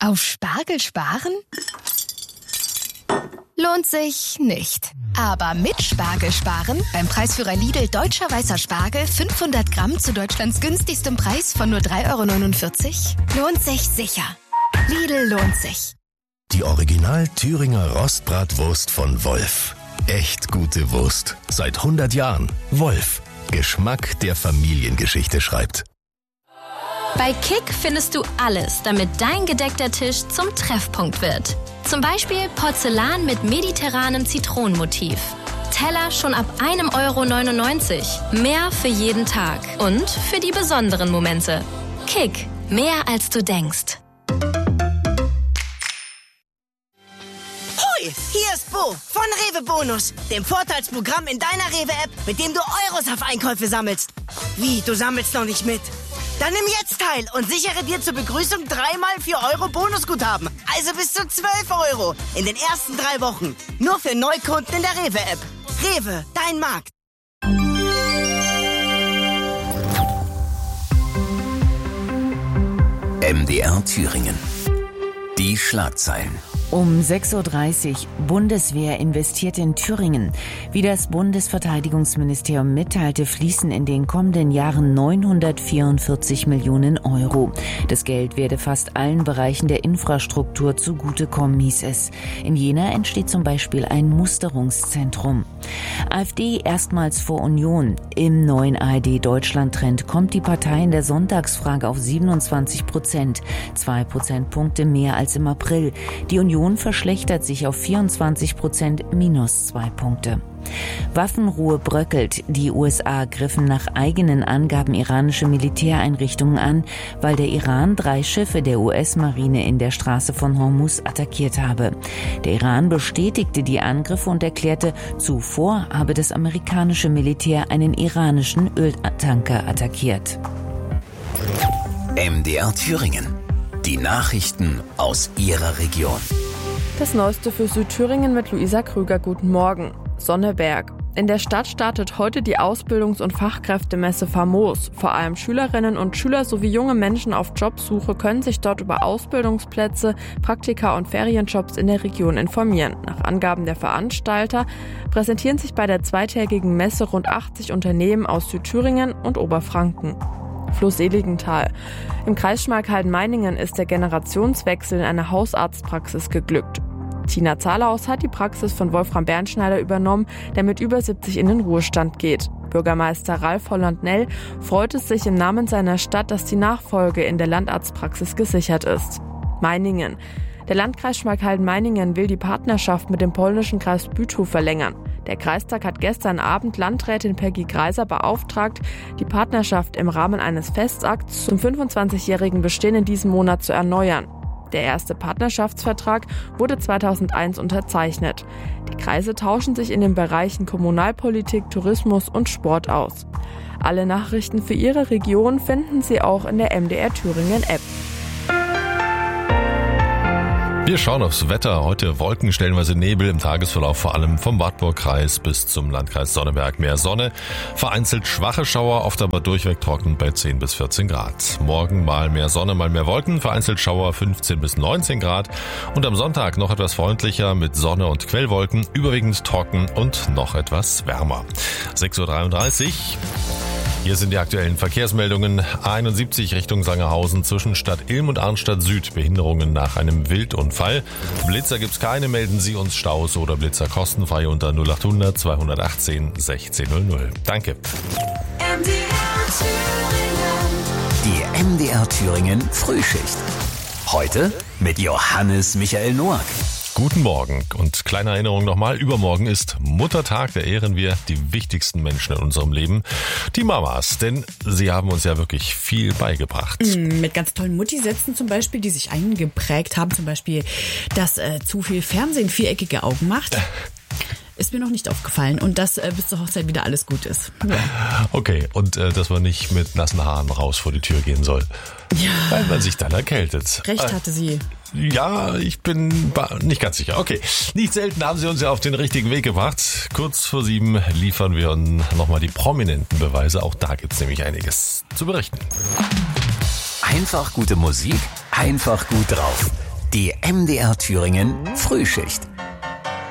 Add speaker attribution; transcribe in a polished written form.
Speaker 1: Auf Spargel sparen? Lohnt sich nicht. Aber mit Spargel sparen, beim Preisführer Lidl Deutscher Weißer Spargel 500 Gramm zu Deutschlands günstigstem Preis von nur 3,49 €, lohnt sich sicher. Lidl lohnt sich.
Speaker 2: Die Original Thüringer Rostbratwurst von Wolf. Echt gute Wurst. Seit 100 Jahren. Wolf. Geschmack, der Familiengeschichte schreibt.
Speaker 3: Bei Kick findest du alles, damit dein gedeckter Tisch zum Treffpunkt wird. Zum Beispiel Porzellan mit mediterranem Zitronenmotiv. Teller schon ab 1,99 €. Mehr für jeden Tag und für die besonderen Momente. Kick. Mehr als du denkst.
Speaker 4: Hoi, hier ist Bo von Rewe Bonus, dem Vorteilsprogramm in deiner Rewe-App, mit dem du Euros auf Einkäufe sammelst. Wie, du sammelst noch nicht mit? Dann nimm jetzt teil und sichere dir zur Begrüßung 3x 4 € Bonusguthaben. Also bis zu 12 € in den ersten 3 Wochen. Nur für Neukunden in der Rewe-App. Rewe, dein Markt.
Speaker 5: MDR Thüringen. Die Schlagzeilen.
Speaker 6: Um 6:30 Uhr, Bundeswehr investiert in Thüringen. Wie das Bundesverteidigungsministerium mitteilte, fließen in den kommenden Jahren 944 Millionen €. Das Geld werde fast allen Bereichen der Infrastruktur zugutekommen, hieß es. In Jena entsteht zum Beispiel ein Musterungszentrum. AfD erstmals vor Union. Im neuen ARD-Deutschland-Trend kommt die Partei in der Sonntagsfrage auf 27%, 2 Prozentpunkte mehr als im April. Die Union verschlechtert sich auf 24%, minus 2 Punkte. Waffenruhe bröckelt. Die USA griffen nach eigenen Angaben iranische Militäreinrichtungen an, weil der Iran 3 Schiffe der US-Marine in der Straße von Hormuz attackiert habe. Der Iran bestätigte die Angriffe und erklärte, zuvor habe das amerikanische Militär einen iranischen Öltanker attackiert.
Speaker 5: MDR Thüringen. Die Nachrichten aus Ihrer Region.
Speaker 7: Das Neueste für Südthüringen mit Luisa Krüger. Guten Morgen. Sonneberg. In der Stadt startet heute die Ausbildungs- und Fachkräftemesse Famos. Vor allem Schülerinnen und Schüler sowie junge Menschen auf Jobsuche können sich dort über Ausbildungsplätze, Praktika und Ferienjobs in der Region informieren. Nach Angaben der Veranstalter präsentieren sich bei der zweitägigen Messe rund 80 Unternehmen aus Südthüringen und Oberfranken. Fluss Seligenthal. Im Kreis Schmalkalden-Meiningen ist der Generationswechsel in einer Hausarztpraxis geglückt. Tina Zahlaus hat die Praxis von Wolfram Bernschneider übernommen, der mit über 70 in den Ruhestand geht. Bürgermeister Ralf Holland-Nell freut es sich im Namen seiner Stadt, dass die Nachfolge in der Landarztpraxis gesichert ist. Meiningen. Der Landkreis Schmalkalden-Meiningen will die Partnerschaft mit dem polnischen Kreis Bütow verlängern. Der Kreistag hat gestern Abend Landrätin Peggy Greiser beauftragt, die Partnerschaft im Rahmen eines Festakts zum 25-jährigen Bestehen in diesem Monat zu erneuern. Der erste Partnerschaftsvertrag wurde 2001 unterzeichnet. Die Kreise tauschen sich in den Bereichen Kommunalpolitik, Tourismus und Sport aus. Alle Nachrichten für Ihre Region finden Sie auch in der MDR Thüringen App.
Speaker 8: Wir schauen aufs Wetter. Heute Wolken, stellenweise Nebel im Tagesverlauf, vor allem vom Wartburgkreis bis zum Landkreis Sonneberg. Mehr Sonne, vereinzelt schwache Schauer, oft aber durchweg trocken bei 10 bis 14 Grad. Morgen mal mehr Sonne, mal mehr Wolken, vereinzelt Schauer 15 bis 19 Grad. Und am Sonntag noch etwas freundlicher mit Sonne und Quellwolken, überwiegend trocken und noch etwas wärmer. 6:33 Uhr. Hier sind die aktuellen Verkehrsmeldungen. A71 Richtung Sangerhausen zwischen Stadt Ilm und Arnstadt Süd. Behinderungen nach einem Wildunfall. Blitzer gibt's keine. Melden Sie uns Staus oder Blitzer kostenfrei unter 0800 218 1600. Danke.
Speaker 5: Die MDR Thüringen Frühschicht. Heute mit Johannes Michael Noack.
Speaker 8: Guten Morgen und kleine Erinnerung nochmal, übermorgen ist Muttertag, da ehren wir die wichtigsten Menschen in unserem Leben, die Mamas, denn sie haben uns ja wirklich viel beigebracht.
Speaker 9: Mit ganz tollen Mutti-Sätzen zum Beispiel, die sich eingeprägt haben, zum Beispiel, dass zu viel Fernsehen viereckige Augen macht. Ist mir noch nicht aufgefallen und dass bis zur Hochzeit wieder alles gut ist. Ja.
Speaker 8: Okay, und dass man nicht mit nassen Haaren raus vor die Tür gehen soll,
Speaker 9: ja,
Speaker 8: weil man sich dann erkältet.
Speaker 9: Recht hatte sie.
Speaker 8: Ja, ich bin nicht ganz sicher. Okay, nicht selten haben sie uns ja auf den richtigen Weg gebracht. Kurz vor 7 liefern wir nochmal die prominenten Beweise. Auch da gibt's nämlich einiges zu berichten.
Speaker 5: Einfach gute Musik, einfach gut drauf. Die MDR Thüringen Frühschicht.